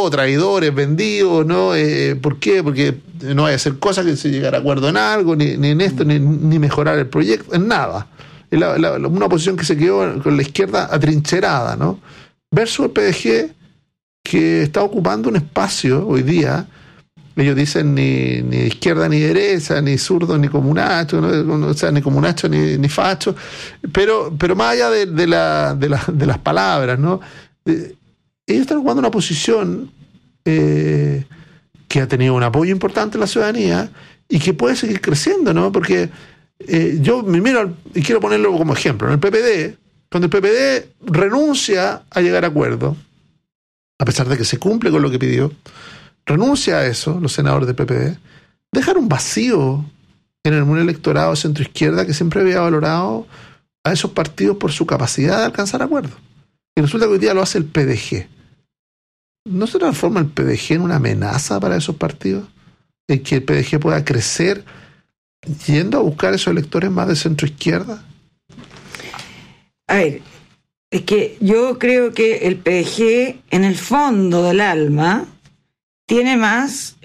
todo, traidores, vendidos, ¿no? ¿Por qué? Porque no hay que hacer cosas que se llegar a acuerdo en algo, ni en esto, ni mejorar el proyecto, en nada. Una posición que se quedó con la izquierda atrincherada, ¿no? Versus el PDG, que está ocupando un espacio hoy día. Ellos dicen ni izquierda ni derecha, ni zurdo ni comunacho, ¿no? O sea, ni comunacho ni facho, pero más allá de las palabras, ¿no? Ellos están ocupando una posición que ha tenido un apoyo importante en la ciudadanía y que puede seguir creciendo, ¿no? Porque yo me miro y quiero ponerlo como ejemplo. En el PPD, cuando el PPD renuncia a llegar a acuerdo, a pesar de que se cumple con lo que pidió, renuncia a eso, los senadores del PPD, dejar un vacío en un electorado de centro-izquierda que siempre había valorado a esos partidos por su capacidad de alcanzar acuerdos. Y resulta que hoy día lo hace el PDG. ¿No se transforma el PDG en una amenaza para esos partidos? ¿En que el PDG pueda crecer yendo a buscar esos electores más de centro-izquierda? A ver, es que yo creo que el PDG, en el fondo del alma, tiene más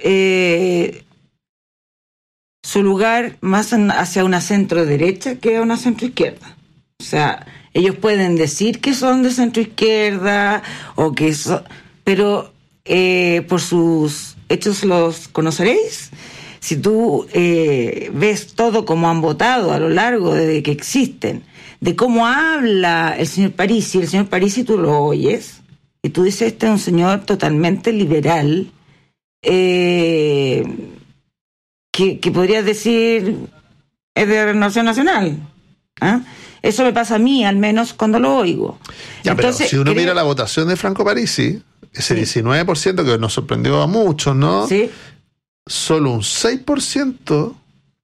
su lugar más hacia una centro-derecha que a una centro-izquierda. O sea, ellos pueden decir que son de centro-izquierda o que son, pero por sus hechos los conoceréis. Si tú ves todo como han votado a lo largo de que existen, de cómo habla el señor Parisi tú lo oyes y tú dices, este es un señor totalmente liberal, que podrías decir es de Renovación Nacional. ¿Ah? Eso me pasa a mí, al menos cuando lo oigo. Ya, entonces, pero si uno mira la votación de Franco Parisi, ese 19% que nos sorprendió a muchos, ¿no? Sí. Solo un 6%,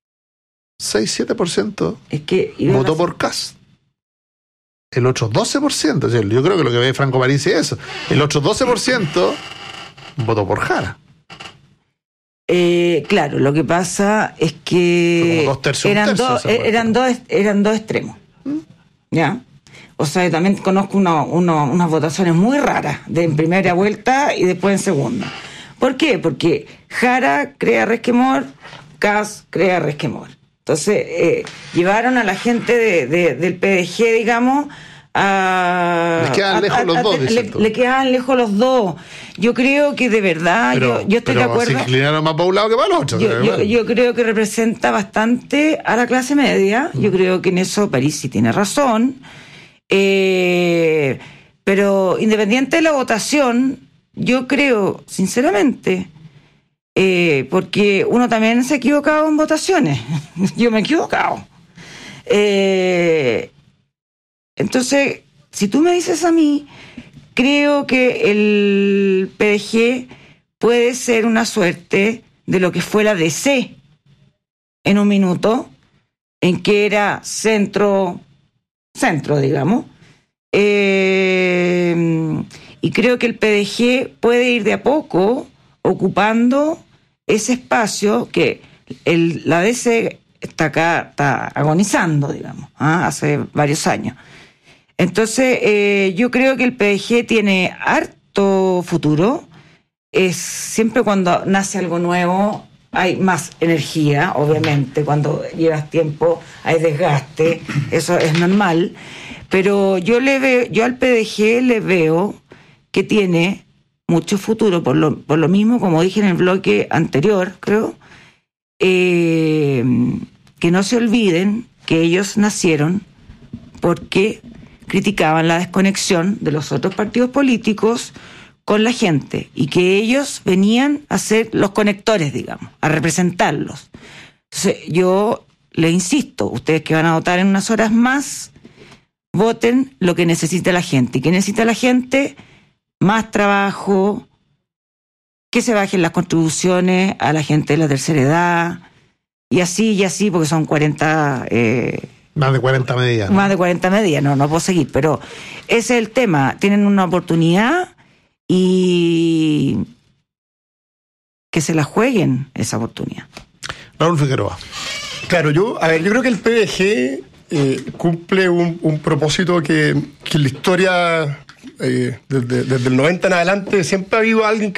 6-7% es que votó por Kast. El otro 12%, yo creo que lo que ve Franco Parisi es eso. El otro 12% votó por Jara. Claro, lo que pasa es que eran dos extremos. ¿Ya? O sea, yo también conozco unas votaciones muy raras, de en primera vuelta y después en segunda. ¿Por qué? Porque Jara crea resquemor, Kast crea resquemor. Entonces, llevaron a la gente del PDG, digamos, les quedan lejos los dos. Le quedan lejos los dos. Yo creo que de verdad, yo estoy de acuerdo. Se inclinaron más para un lado que para el otro. Yo creo que representa bastante a la clase media. Yo creo que en eso Parisi tiene razón. Pero independiente de la votación, yo creo, sinceramente, porque uno también se ha equivocado en votaciones. Yo me he equivocado. Entonces, si tú me dices a mí, creo que el PDG puede ser una suerte de lo que fue la DC en un minuto, en que era centro, digamos. Y creo que el PDG puede ir de a poco ocupando ese espacio que la DC está agonizando, digamos, hace varios años. Entonces, yo creo que el PDG tiene harto futuro. Siempre cuando nace algo nuevo hay más energía, obviamente. Cuando llevas tiempo hay desgaste, eso es normal. Pero yo al PDG le veo que tiene mucho futuro, por lo mismo, como dije en el bloque anterior, creo, que no se olviden que ellos nacieron porque criticaban la desconexión de los otros partidos políticos con la gente y que ellos venían a ser los conectores, digamos, a representarlos. Entonces, yo les insisto, ustedes que van a votar en unas horas más, voten lo que necesita la gente. ¿Y qué necesita la gente? Más trabajo, que se bajen las contribuciones a la gente de la tercera edad, y así, porque son 40... más de 40 medidas. Más de 40 medidas, no puedo seguir, pero ese es el tema. Tienen una oportunidad y que se la jueguen esa oportunidad. Raúl Figueroa. Claro, yo creo que el PDG cumple un propósito que en la historia, desde el 90 en adelante, siempre ha habido alguien